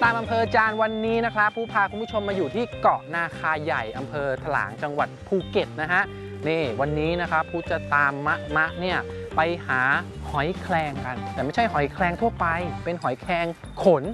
ตามอำเภอจานวันนี้นะครับผู้พาคุณผู้ชมมาอยู่ที่เกาะนาคาใหญ่อำเภอถลางจังหวัดภูเก็ตนะฮะนี่วันนี้นะครับผู้จะตามมะเนี่ยไปหาหอยแครงกันแต่ไม่ใช่หอยแครงทั่วไปเป็นหอยแครงขน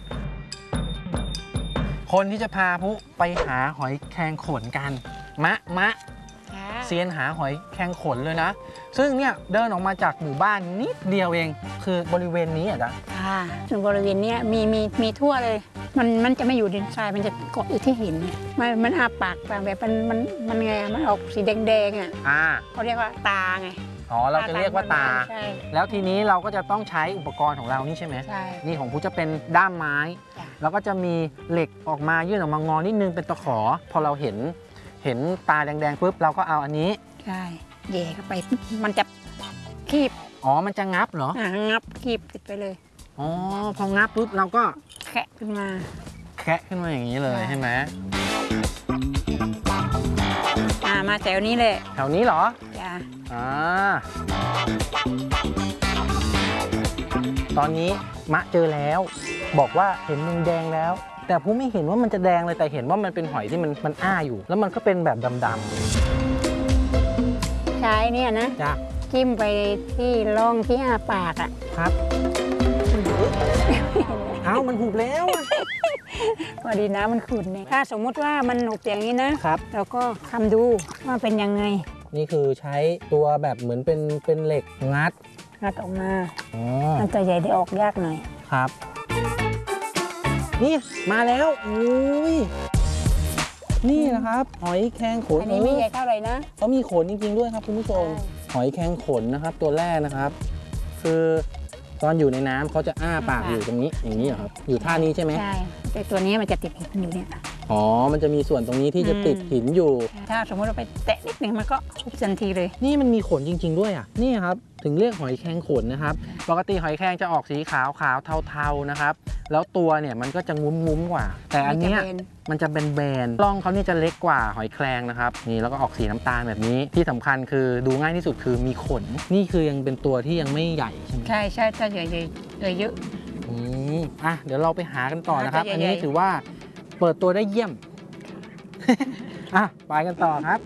คนที่จะพาผู้ไปหาหอยแครงขนกันมะเซียนหาหอยแครงขนเลยนะซึ่งเนี่ยเดินออกมาจากหมู่บ้านนิดเดียวเองคือบริเวณนี้อ่ะจ๊ะบริเวณนี้มีทั่วเลยมันจะไม่อยู่ดินทรายมันจะเกาะอยู่ที่หินมันอาปากแบบมันไงมันออกสีแดงๆอ่ะเขาเรียกว่าตาไงอ๋อเราจะเรียกว่าตาแล้วทีนี้เราก็จะต้องใช้อุปกรณ์ของเรานี่ใช่ไหมใช่นี่ของผู้จะเป็นด้ามไม้แล้วก็จะมีเหล็กออกมายื่นออกมางอนิดนึงเป็นตะขอพอเราเห็นตาแดงๆปุ๊บเราก็เอาอันนี้ใช่เย่เข้าไปมันจะคีบอ๋อมันจะงับเหรองับคีบติดไปเลยอ๋อพองับปุ๊บเราก็แคะขึ้นมาอย่างนี้เลยใช่ไหมมาแถวนี้เลยแถวนี้เหรอจ้าตอนนี้มะเจอแล้วบอกว่าเห็นแดงแล้วแต่ผู้ไม่เห็นว่ามันจะแดงเลยแต่เห็นว่ามันเป็นหอยที่มันอ้าอยู่แล้วมันก็เป็นแบบดำๆใช้เนี่ยนะจ้ะจิ้มไปที่ร่องที่อ้าปากอ่ะครับมันหุบแล้วพอดีน้ำมันขุ่นเนี่ยถ้าสมมุติว่ามันหุบอย่างนี้นะครับเราก็ทำดูว่าเป็นยังไงนี่คือใช้ตัวแบบเหมือนเป็นเหล็กงัดออกมามันจะใหญ่ได้ออกยากหน่อยครับนี่มาแล้วอุ้ยนี่นะครับหอยแครงขนอันนี้ไม่ใหญ่เท่าไหร่นะเขามีขนจริงๆด้วยครับคุณผู้ชมหอยแครงขนนะครับตัวแรกนะครับคือตอนอยู่ในน้ำเขาจะอ้าปากอยู่ตรงนี้อย่างนี้เหรอครับอยู่ท่านี้ใช่ไหมใช่แต่ตัวนี้มันจะติดหินอยู่เนี่ยอ๋อมันจะมีส่วนตรงนี้ที่จะติดหินอยู่ถ้าสมมติเราไปแตะนิดหนึ่งมันก็ทุบทันทีเลยนี่มันมีขนจริงๆด้วยอ่ะนี่ครับถึงเรียกหอยแครงขนนะครับปกติหอยแครงจะออกสีขาวเทาๆนะครับแล้วตัวเนี่ยมันก็จะงุ้มๆกว่าแต่อันเนี้ยมันจะเป็นแบนร่องเขาเนี่ยจะเล็กกว่าหอยแครงนะครับนี่แล้วก็ออกสีน้ำตาลแบบนี้ที่สำคัญคือดูง่ายที่สุดคือมีขนนี่คือยังเป็นตัวที่ยังไม่ใหญ่ใช่ไหมใช่ถ้าใหญ่เยอะเดี๋ยวเราไปหากันต่อนะครับอันนี้ถือว่าเปิดตัวได้เยี่ยมไปกันต่อครับ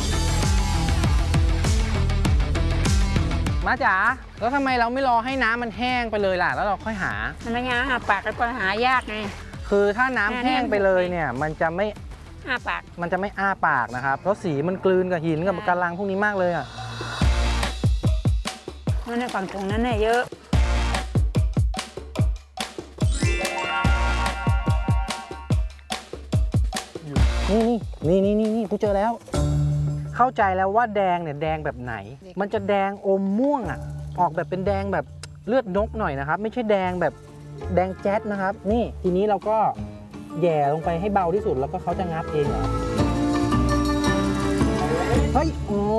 มาจ๋าแล้วทำไมเราไม่รอให้น้ำมันแห้งไปเลยล่ะแล้วเราค่อยหาไม่ยากปากก็หายากไงคือถ้าน้ำแห้งไปเลยเนี่ยมันจะไม่อ้าปากนะครับเพราะสีมันกลืนกับหินกับกะลังพวกนี้มากเลยอ่ะมันในฝั่งตรงนั้นเนี่ยเยอะนี่กูเจอแล้วเข้าใจแล้วว่าแดงเนี่ยแดงแบบไหนมันจะแดงอมม่วงออกแบบเป็นแดงแบบเลือดนกหน่อยนะครับไม่ใช่แดงแบบแดงแจ๊ดนะครับนี่ทีนี้เราก็แย่ลงไปให้เบาที่สุดแล้วก็เขาจะงับเองเหรอเฮ้ย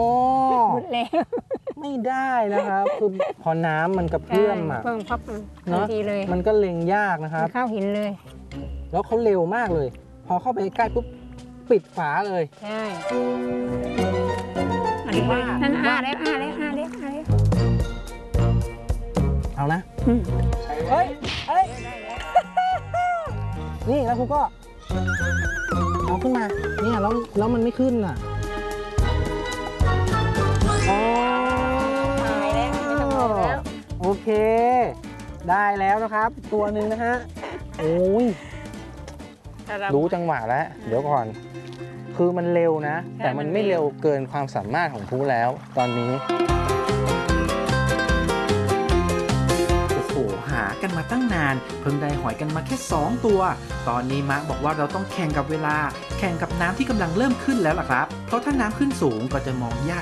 ไม่ได้นะครับคือพอน้ำมันกระเพื่อมเพิ่งพับเนาะมันก็เล็งยากนะครับเข้าหินเลยแล้วเขาเร็วมากเลยพอเข้าไปใกล้ปุ๊บปิดฝาเลยใช่อันนี้ว่านั่นแล้วเอานะเฮ้ยนี่แล้วครูก็เอาขึ้นมาเนี่ยแล้วมันไม่ขึ้นอ่ะตายแล้วไม่ต้องรอแล้วโอเคได้แล้วนะครับตัวหนึ่งนะฮะโอ้ยรู้จังหวะแล้วเดี๋ยวก่อนคือมันเร็วนะแต่มันไม่เร็วเกินความสามารถของผู้แล้วตอนนี้โอ้โหหากันมาตั้งนานเพิ่งได้หอยกันมาแค่2ตัวตอนนี้มะบอกว่าเราต้องแข่งกับเวลาแข่งกับน้ำที่กำลังเริ่มขึ้นแล้วล่ะครับเพราะถ้าน้ำขึ้นสูงก็จะมองยาก